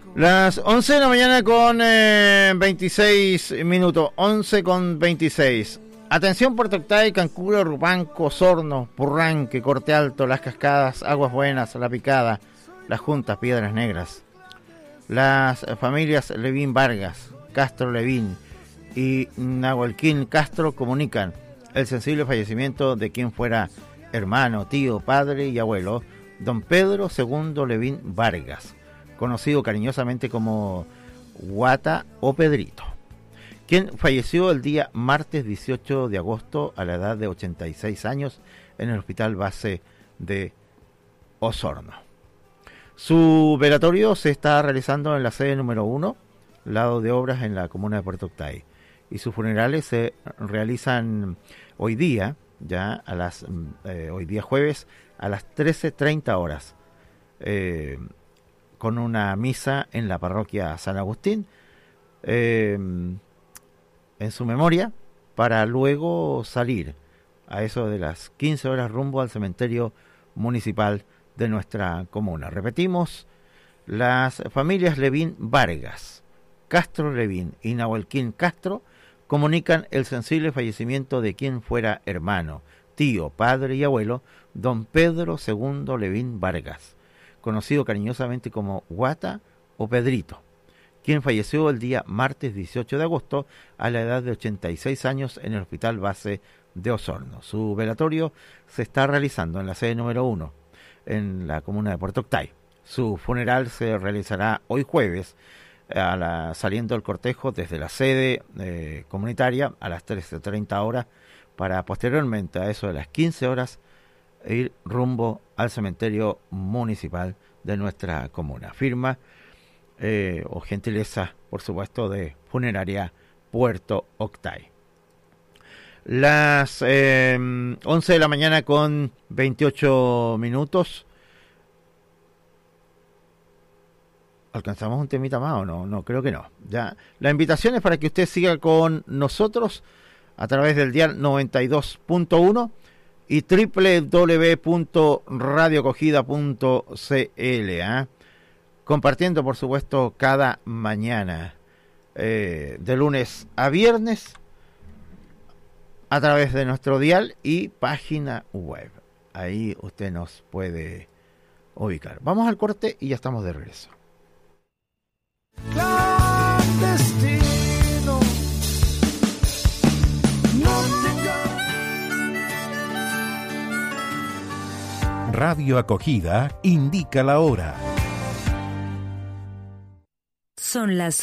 Las 11 de la mañana con 26 minutos, 11 con 26. Atención Puerto Octay, Cancuro, Rupanco, Osorno, Purranque, Corte Alto, Las Cascadas, Aguas Buenas, La Picada, Las Juntas, Piedras Negras. Las familias Levín Vargas, Castro Levín y Nahuelquín Castro comunican el sensible fallecimiento de quien fuera hermano, tío, padre y abuelo, don Pedro II Levín Vargas, conocido cariñosamente como Guata o Pedrito, quien falleció el día martes 18 de agosto a la edad de 86 años en el Hospital Base de Osorno. Su velatorio se está realizando en la sede número 1, lado de obras en la comuna de Puerto Octay, y sus funerales se realizan hoy día, hoy día jueves, a las 13:30 horas, con una misa en la parroquia San Agustín, en su memoria, para luego salir a eso de las 15 horas rumbo al cementerio municipal de nuestra comuna. Repetimos, las familias Levín Vargas, Castro Levín y Nahuelquín Castro comunican el sensible fallecimiento de quien fuera hermano, tío, padre y abuelo, don Pedro II Levín Vargas, conocido cariñosamente como Guata o Pedrito, quien falleció el día martes 18 de agosto a la edad de 86 años en el Hospital Base de Osorno. Su velatorio se está realizando en la sede número 1, en la comuna de Puerto Octay. Su funeral se realizará hoy jueves, saliendo el cortejo desde la sede comunitaria a las 13:30 horas, para posteriormente a eso de las 15 horas ir rumbo al cementerio municipal de nuestra comuna. Firma o gentileza, por supuesto, de Funeraria Puerto Octay. Las 11 de la mañana con 28 minutos. ¿Alcanzamos un temita más o no? No, creo que no. Ya, la invitación es para que usted siga con nosotros a través del dial 92.1 y www.radioacogida.cl, compartiendo, por supuesto, cada mañana, de lunes a viernes, a través de nuestro dial y página web. Ahí usted nos puede ubicar. Vamos al corte y ya estamos de regreso. Clandestino, Radio Acogida indica la hora. Son las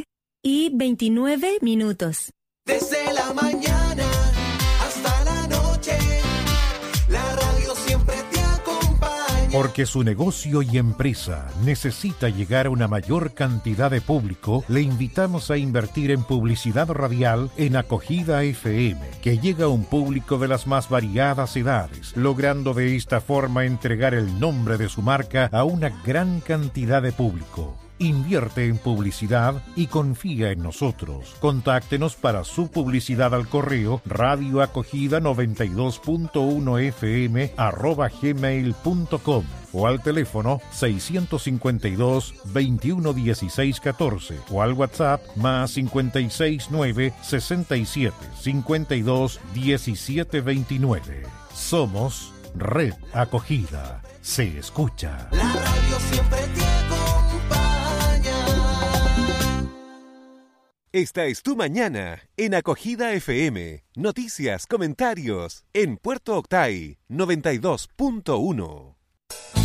11:29. Desde la mañana hasta la noche, la radio siempre te acompaña. Porque su negocio y empresa necesita llegar a una mayor cantidad de público, le invitamos a invertir en publicidad radial en Acogida FM, que llega a un público de las más variadas edades, logrando de esta forma entregar el nombre de su marca a una gran cantidad de público. Invierte en publicidad y confía en nosotros. Contáctenos para su publicidad al correo radioacogida92.1fm@gmail.com o al teléfono 652 21 16 14 o al WhatsApp más 569 67 52 17 29. Somos Red Acogida. Se escucha. La radio siempre te acompaña. Esta es tu mañana en Acogida FM. Noticias, comentarios en Puerto Octay 92.1.